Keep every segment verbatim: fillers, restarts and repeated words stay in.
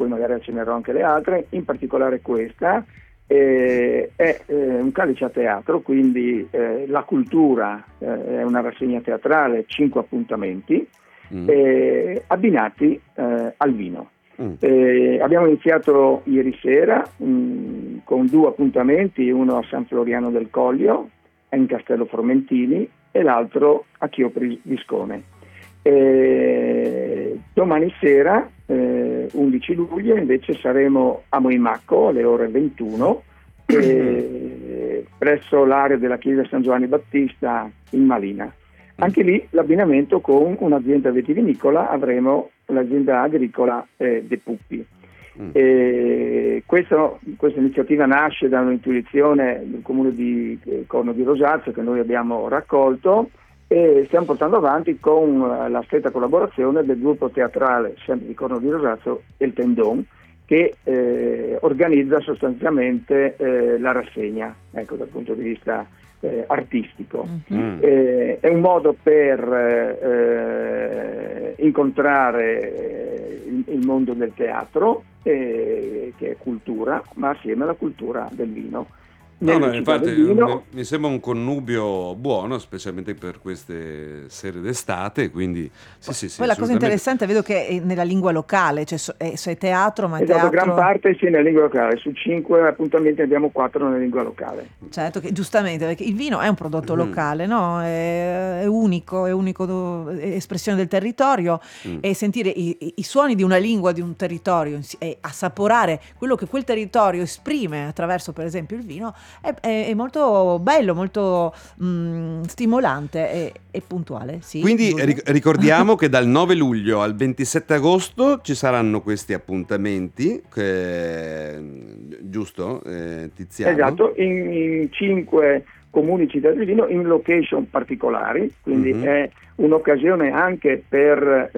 magari accennerò anche le altre, in particolare questa. Eh, è eh, un calice a teatro, quindi eh, la cultura eh, è una rassegna teatrale, cinque appuntamenti mm. eh, abbinati eh, al vino. Mm. Eh, abbiamo iniziato ieri sera mh, con due appuntamenti, uno a San Floriano del Collio, in Castello Formentini, e l'altro a Chiopri Viscone. Eh, domani sera, eh, undici luglio, invece saremo a Moimacco alle ore ventuno eh, presso l'area della chiesa San Giovanni Battista in Malina. Anche lì l'abbinamento con un'azienda vitivinicola, avremo l'azienda agricola eh, De Puppi. Mm. E questo, questa iniziativa nasce da un'intuizione del comune di eh, Corno di Rosazio che noi abbiamo raccolto, e stiamo portando avanti con la stretta collaborazione del gruppo teatrale sempre di Corno di Rosazio, Il Tendon, che eh, organizza sostanzialmente eh, la rassegna, ecco, dal punto di vista eh, artistico. Mm-hmm. Eh, è un modo per eh, incontrare il, il mondo del teatro, eh, che è cultura, ma assieme alla cultura del vino. No, no, infatti mi, mi sembra un connubio buono, specialmente per queste serie d'estate, quindi sì, sì, sì. Poi la cosa interessante, vedo che è nella lingua locale, cioè è, è teatro, ma è esatto, teatro... gran parte sì nella lingua locale, su cinque appuntamenti abbiamo quattro nella lingua locale. Certo, che giustamente, perché il vino è un prodotto mm. locale, no? È, è unico, è unico, è espressione del territorio, mm. e sentire i, i, i suoni di una lingua, di un territorio, e assaporare quello che quel territorio esprime attraverso, per esempio, il vino, È, è, è molto bello, molto mh, stimolante e, e puntuale. Sì, quindi ric- ricordiamo che dal nove luglio al ventisette agosto ci saranno questi appuntamenti, che, giusto eh, Tiziano? Esatto, in, in cinque comuni città del vino, in location particolari, quindi mm-hmm. è un'occasione anche per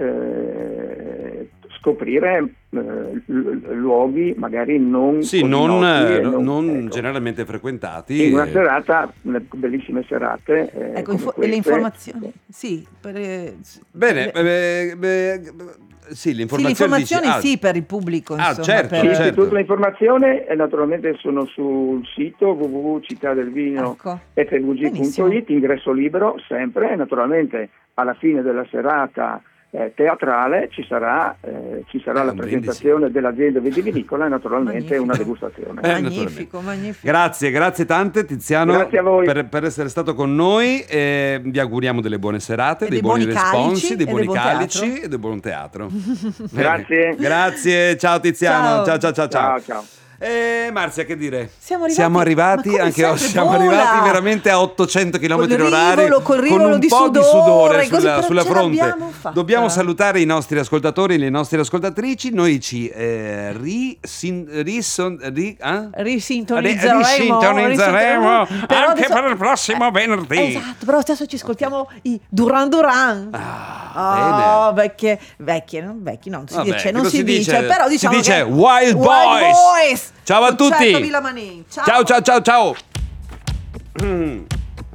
eh, scoprire eh, luoghi magari non sì, così non, noti e non, non ecco, generalmente frequentati. In una serata, bellissime serate. Eh, ecco, info- e le informazioni. Sì, per, eh, bene, le... beh, beh, sì, le informazioni, sì, le informazioni dici, sì, ah, per il pubblico. Ah, insomma, certo, per... sì, certo. tutte le informazioni eh, naturalmente sono sul sito w w w punto città del vino f v g punto i t, ingresso libero sempre, e naturalmente alla fine della serata Eh, teatrale ci sarà, eh, ci sarà eh, la presentazione brindisi dell'azienda vitivinicola e naturalmente magnifico. Una degustazione. Eh, magnifico, magnifico. Grazie, grazie tante Tiziano, grazie a voi. Per, per essere stato con noi, e vi auguriamo delle buone serate, dei, dei buoni, buoni responsi, dei buoni calici teatro. E del buon teatro. Grazie. Grazie, ciao Tiziano, ciao ciao ciao. ciao. ciao, ciao. Eh, Marzia, che dire? Siamo arrivati, siamo arrivati anche oggi, siamo arrivati veramente a ottocento chilometri orari con, con un di po' sudore, di sudore sulla, sulla ce fronte. Dobbiamo salutare i nostri ascoltatori e le nostre ascoltatrici. Noi ci eh, risin, rison, ri, eh? risintonizzeremo, risintonizzeremo anche adesso, per il prossimo eh, venerdì. Esatto, però adesso ci ascoltiamo i Duran Duran. Ah, oh, vecchie, vecchie, non vecchi, no, si Vabbè, dice, non si, si dice, dice, però diciamo si dice che Wild, Wild Boys. Boys. Ciao a tutti. Ciao ciao ciao ciao. ciao.